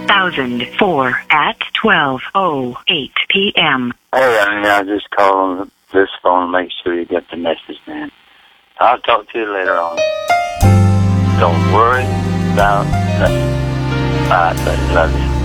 1004 at 12:08 p.m. Hey, I'll just call on this phone and make sure you get the message, man. I'll talk to you later on. Don't worry about nothing. All right, buddy. Love you.